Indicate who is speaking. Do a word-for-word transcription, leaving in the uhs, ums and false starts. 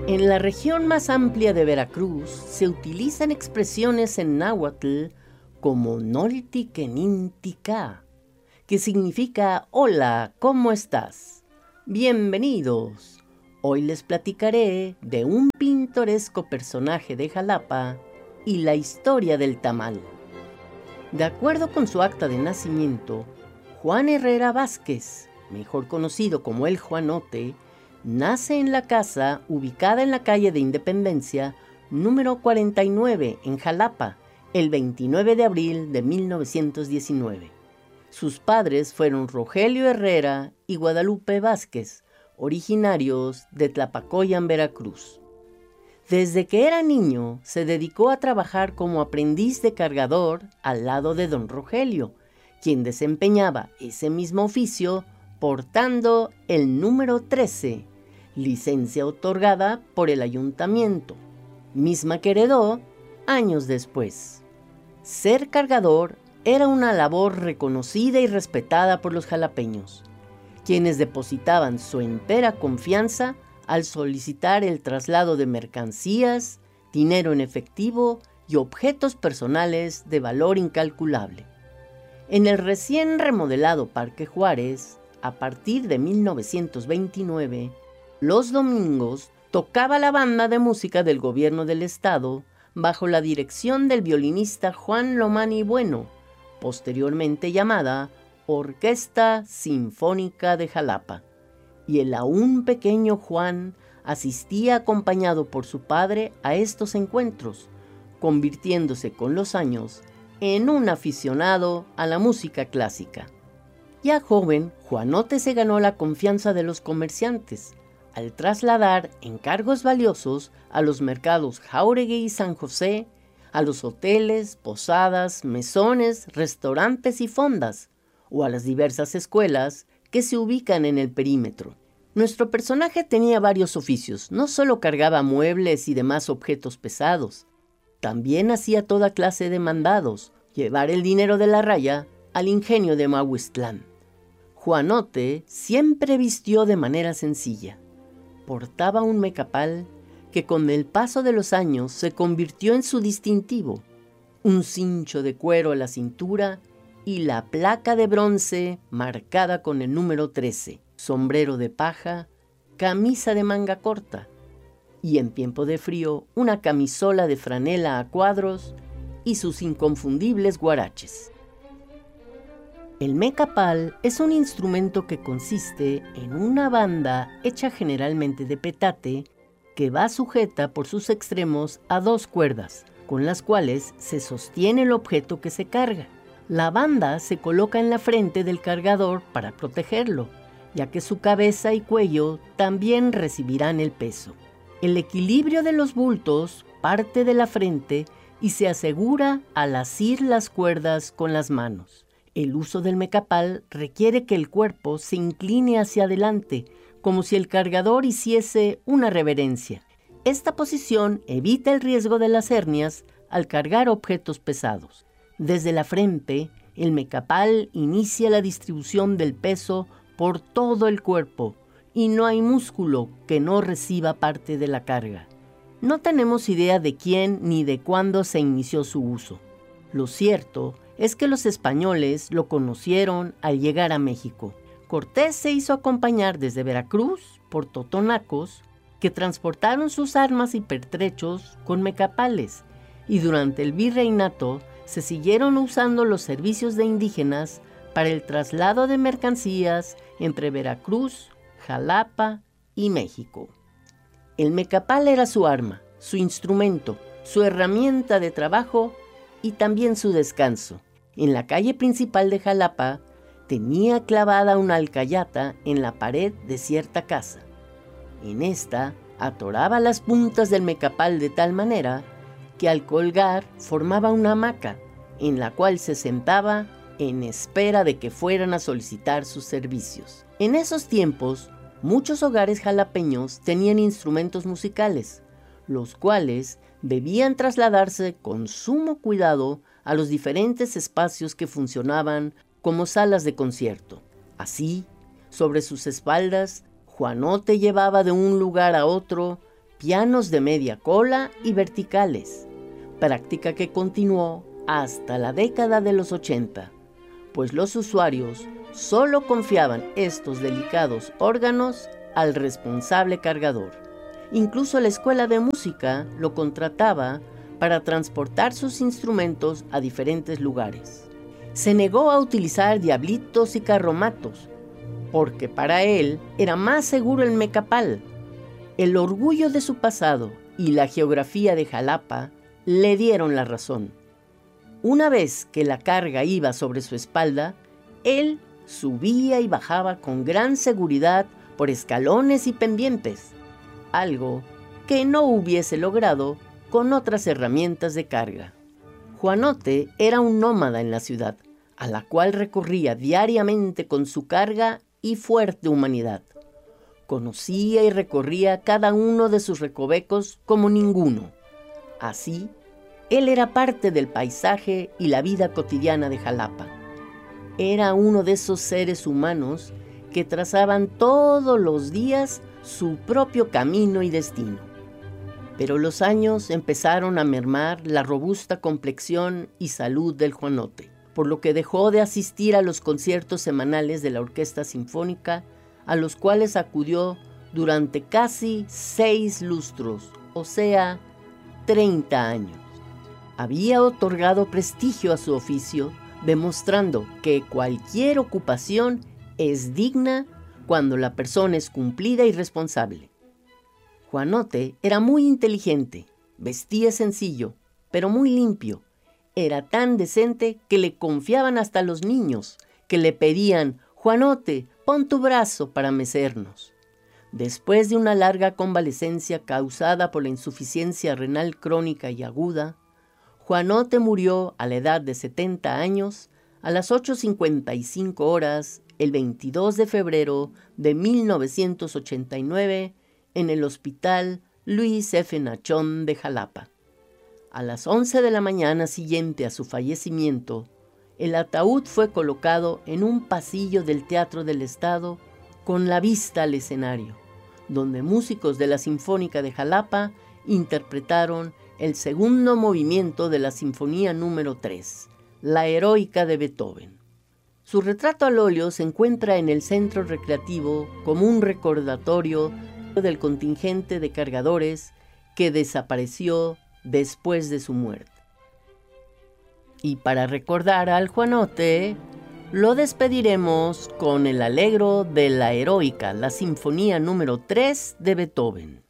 Speaker 1: En la región más amplia de Veracruz se utilizan expresiones en náhuatl como Noltiquenintica, que significa hola, ¿cómo estás? Bienvenidos. Hoy les platicaré de un pintoresco personaje de Jalapa y la historia del tamal. De acuerdo con su acta de nacimiento, Juan Herrera Vázquez, mejor conocido como el Juanote, nace en la casa ubicada en la calle de Independencia, número cuarenta y nueve, en Jalapa, el veintinueve de abril de mil novecientos diecinueve. Sus padres fueron Rogelio Herrera y Guadalupe Vázquez, originarios de Tlapacoyan, Veracruz. Desde que era niño, se dedicó a trabajar como aprendiz de cargador al lado de don Rogelio, quien desempeñaba ese mismo oficio portando el número trece, licencia otorgada por el ayuntamiento, misma que heredó años después. Ser cargador era una labor reconocida y respetada por los jalapeños, quienes depositaban su entera confianza al solicitar el traslado de mercancías, dinero en efectivo y objetos personales de valor incalculable. En el recién remodelado Parque Juárez, a partir de mil novecientos veintinueve, los domingos tocaba la banda de música del gobierno del estado bajo la dirección del violinista Juan Lomani Bueno, posteriormente llamada Orquesta Sinfónica de Jalapa, y el aún pequeño Juan asistía acompañado por su padre a estos encuentros, convirtiéndose con los años en un aficionado a la música clásica. Ya joven, Juanote se ganó la confianza de los comerciantes al trasladar encargos valiosos a los mercados Jáuregui y San José, a los hoteles, posadas, mesones, restaurantes y fondas, o a las diversas escuelas que se ubican en el perímetro. Nuestro personaje tenía varios oficios, no solo cargaba muebles y demás objetos pesados, también hacía toda clase de mandados, llevar el dinero de la raya al ingenio de Mahuistlán. Juanote siempre vistió de manera sencilla. Portaba un mecapal que con el paso de los años se convirtió en su distintivo, un cincho de cuero a la cintura y la placa de bronce marcada con el número trece, sombrero de paja, camisa de manga corta y en tiempo de frío una camisola de franela a cuadros y sus inconfundibles guaraches. El mecapal es un instrumento que consiste en una banda hecha generalmente de petate que va sujeta por sus extremos a dos cuerdas, con las cuales se sostiene el objeto que se carga. La banda se coloca en la frente del cargador para protegerlo, ya que su cabeza y cuello también recibirán el peso. El equilibrio de los bultos parte de la frente y se asegura al asir las cuerdas con las manos. El uso del mecapal requiere que el cuerpo se incline hacia adelante, como si el cargador hiciese una reverencia. Esta posición evita el riesgo de las hernias al cargar objetos pesados. Desde la frente, el mecapal inicia la distribución del peso por todo el cuerpo y no hay músculo que no reciba parte de la carga. No tenemos idea de quién ni de cuándo se inició su uso. Lo cierto es que los españoles lo conocieron al llegar a México. Cortés se hizo acompañar desde Veracruz por totonacos que transportaron sus armas y pertrechos con mecapales, y durante el virreinato se siguieron usando los servicios de indígenas para el traslado de mercancías entre Veracruz, Jalapa y México. El mecapal era su arma, su instrumento, su herramienta de trabajo y también su descanso. En la calle principal de Jalapa tenía clavada una alcayata en la pared de cierta casa. En esta atoraba las puntas del mecapal de tal manera que al colgar formaba una hamaca en la cual se sentaba en espera de que fueran a solicitar sus servicios. En esos tiempos, muchos hogares jalapeños tenían instrumentos musicales, los cuales debían trasladarse con sumo cuidado a los diferentes espacios que funcionaban como salas de concierto. Así, sobre sus espaldas, Juanote llevaba de un lugar a otro pianos de media cola y verticales, práctica que continuó hasta la década de los ochenta, pues los usuarios solo confiaban estos delicados órganos al responsable cargador. Incluso la escuela de música lo contrataba para transportar sus instrumentos a diferentes lugares. Se negó a utilizar diablitos y carromatos, porque para él era más seguro el mecapal. El orgullo de su pasado y la geografía de Jalapa le dieron la razón. Una vez que la carga iba sobre su espalda, él subía y bajaba con gran seguridad por escalones y pendientes, algo que no hubiese logrado con otras herramientas de carga. Juanote era un nómada en la ciudad, a la cual recurría diariamente con su carga y fuerte humanidad. Conocía y recorría cada uno de sus recovecos como ninguno. Así, él era parte del paisaje y la vida cotidiana de Jalapa. Era uno de esos seres humanos que trazaban todos los días su propio camino y destino. Pero los años empezaron a mermar la robusta complexión y salud del Juanote, por lo que dejó de asistir a los conciertos semanales de la Orquesta Sinfónica, a los cuales acudió durante casi seis lustros, o sea, treinta años. Había otorgado prestigio a su oficio, demostrando que cualquier ocupación es digna cuando la persona es cumplida y responsable. Juanote era muy inteligente, vestía sencillo, pero muy limpio. Era tan decente que le confiaban hasta los niños, que le pedían: «Juanote, pon tu brazo para mecernos». Después de una larga convalecencia causada por la insuficiencia renal crónica y aguda, Juanote murió a la edad de setenta años a las ocho cincuenta y cinco horas el veintidós de febrero de mil novecientos ochenta y nueve en el Hospital Luis F. Nachón de Jalapa. A las once de la mañana siguiente a su fallecimiento, el ataúd fue colocado en un pasillo del Teatro del Estado con la vista al escenario, donde músicos de la Sinfónica de Jalapa interpretaron el segundo movimiento de la Sinfonía número tres, La Heroica de Beethoven. Su retrato al óleo se encuentra en el centro recreativo como un recordatorio del contingente de cargadores que desapareció después de su muerte. Y para recordar al Juanote, lo despediremos con el Allegro de la Heroica, la Sinfonía número tres de Beethoven.